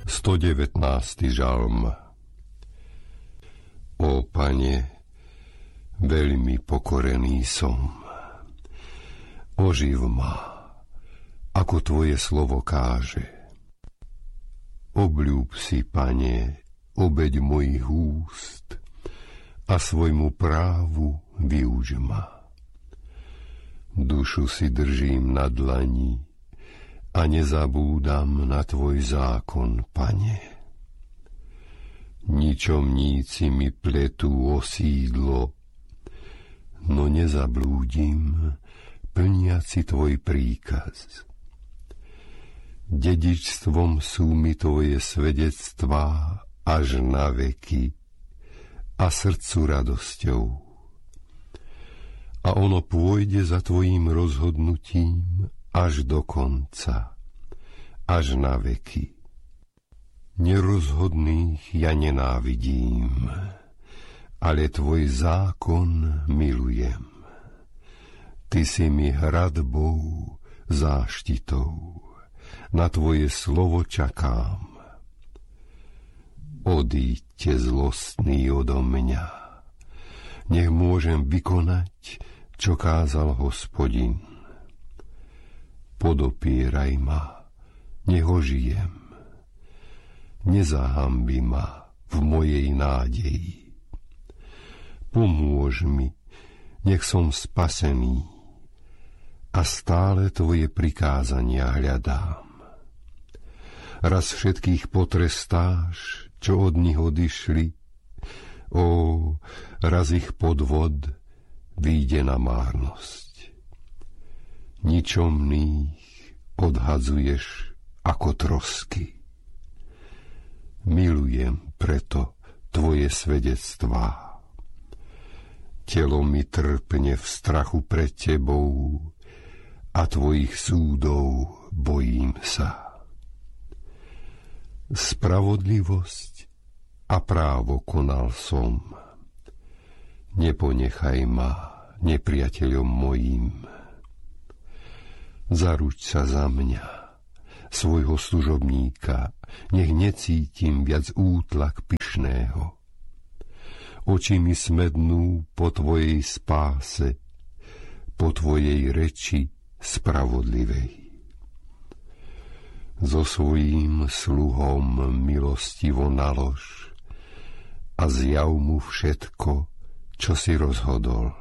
119. žalm. O Pane, veľmi pokorený som. Oživ ma, ako Tvoje slovo káže. Obľúb si, Pane, obeť mojich úst a svojmu právu využ ma. Dušu si držím na dlani a nezabúdam na Tvoj zákon, Pane. Ničomníci mi pletú o sídlo, no nezablúdim, plniaci Tvoj príkaz. Dedičstvom sú mi Tvoje svedectvá až na veky a srdcu radosťou. A ono pôjde za Tvojím rozhodnutím až do konca, až na veky. Nerozhodných ja nenávidím, ale Tvoj zákon milujem. Ty si mi hradbou, záštitou, na Tvoje slovo čakám. Odíďte zlostný odo mňa, nech môžem vykonať, čo kázal Hospodin. Podopieraj ma, nech ožijem. Nezahambi ma v mojej nádeji. Pomôž mi, nech som spasený a stále Tvoje prikázania hľadám. Raz všetkých potrestáš, čo od nich odišli, raz ich podvod vyjde na márnosť. Ničomných odhadzuješ ako trosky. Milujem preto Tvoje svedectvá. Telo mi trpne v strachu pred Tebou a Tvojich súdov bojím sa. Spravodlivosť a právo konal som. Neponechaj ma nepriateľom mojím. Zaruč sa za mňa, svojho služobníka, nech necítim viac útlak pyšného. Oči mi smednú po Tvojej spáse, po Tvojej reči spravodlivej. So svojím sluhom milostivo nalož a zjav mu všetko, čo si rozhodol.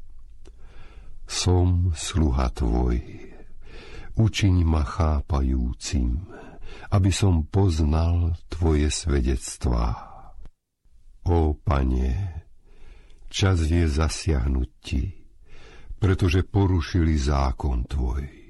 Som sluha Tvoj, učiň ma chápajúcim, aby som poznal Tvoje svedectvá. Ó Pane, čas je zasiahnuť Ti, pretože porušili zákon Tvoj.